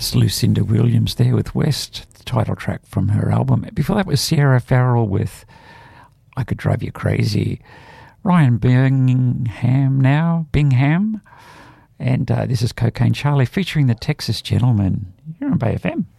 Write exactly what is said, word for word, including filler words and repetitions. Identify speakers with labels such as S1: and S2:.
S1: That's Lucinda Williams there with West, the title track from her album. Before that was Sierra Farrell with I Could Drive You Crazy. Ryan Bingham now, Bingham. And uh, this is Cocaine Charlie featuring the Texas Gentleman. You're on Bay F M.